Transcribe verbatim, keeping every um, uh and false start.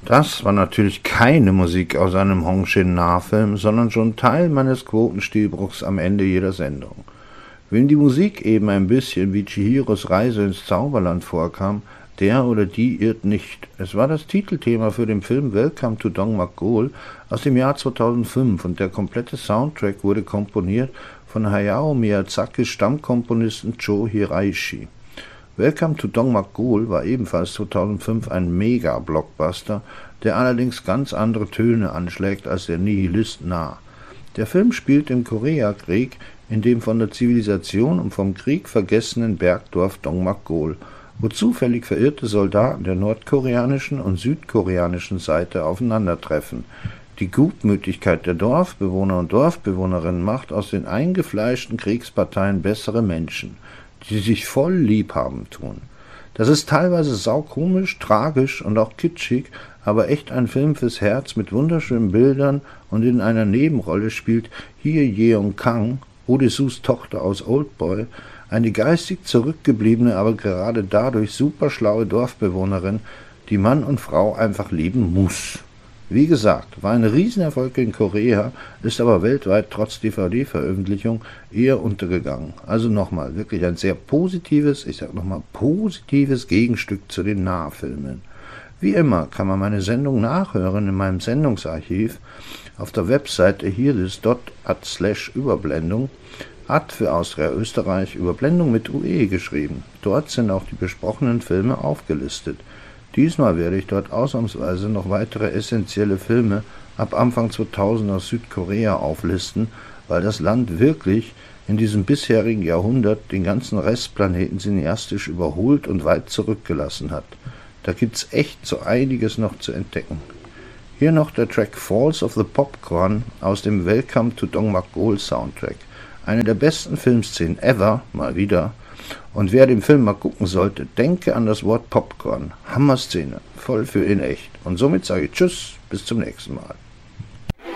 Das war natürlich keine Musik aus einem Hong Shin-Na-Film, sondern schon Teil meines Quotenstilbruchs am Ende jeder Sendung. Wem die Musik eben ein bisschen wie Chihiros Reise ins Zauberland vorkam, der oder die irrt nicht. Es war das Titelthema für den Film Welcome to Dong Mak-Gol aus dem Jahr zweitausendfünf und der komplette Soundtrack wurde komponiert von Hayao Miyazakis Stammkomponisten Joe Hisaishi. Welcome to Dong Mak-Gol war ebenfalls zweitausendfünf ein Mega-Blockbuster, der allerdings ganz andere Töne anschlägt als der Nihilist Na. Der Film spielt im Koreakrieg in dem von der Zivilisation und vom Krieg vergessenen Bergdorf Dong Mak-Gol, wo zufällig verirrte Soldaten der nordkoreanischen und südkoreanischen Seite aufeinandertreffen. Die Gutmütigkeit der Dorfbewohner und Dorfbewohnerinnen macht aus den eingefleischten Kriegsparteien bessere Menschen, die sich voll lieb haben tun. Das ist teilweise saukomisch, tragisch und auch kitschig, aber echt ein Film fürs Herz mit wunderschönen Bildern, und in einer Nebenrolle spielt Hye Yeon-kang, Oh-Dae-Soo's Tochter aus Oldboy, eine geistig zurückgebliebene, aber gerade dadurch superschlaue Dorfbewohnerin, die Mann und Frau einfach lieben muss. Wie gesagt, war ein Riesenerfolg in Korea, ist aber weltweit trotz D V D-Veröffentlichung eher untergegangen. Also nochmal, wirklich ein sehr positives, ich sag nochmal positives Gegenstück zu den Nah-Filmen. Wie immer kann man meine Sendung nachhören in meinem Sendungsarchiv auf der Webseite hearthis punkt at slash Überblendung, Ad für Austria Österreich, Überblendung mit U E geschrieben. Dort sind auch die besprochenen Filme aufgelistet. Diesmal werde ich dort ausnahmsweise noch weitere essentielle Filme ab Anfang zweitausend aus Südkorea auflisten, weil das Land wirklich in diesem bisherigen Jahrhundert den ganzen Restplaneten cineastisch überholt und weit zurückgelassen hat. Da gibt's echt so einiges noch zu entdecken. Hier noch der Track Falls of the Popcorn aus dem Welcome to Dong Mak-Gol Soundtrack. Eine der besten Filmszenen ever, mal wieder. Und wer den Film mal gucken sollte, denke an das Wort Popcorn. Hammer-Szene, voll für in echt. Und somit sage ich Tschüss, bis zum nächsten Mal.